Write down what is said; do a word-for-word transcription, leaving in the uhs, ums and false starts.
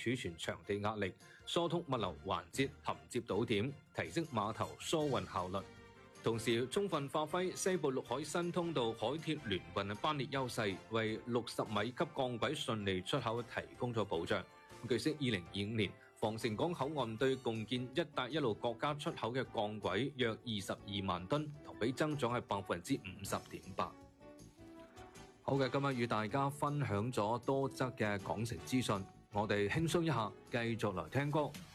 儲存場地壓力，疏通物流環節銜接島點，提升碼頭疏運效率。同時，充分發揮西部陸海新通道海鐵聯運班列優勢，為六十米級鋼軌順利出口提供咗保障。據悉，二零二五年防城港口岸對共建一帶一路國家出口嘅鋼軌約二十二萬噸，同比增長係百分之五十點八。好嘅，今日與大家分享咗多則嘅港城資訊，我哋輕鬆一下，繼續嚟聽歌。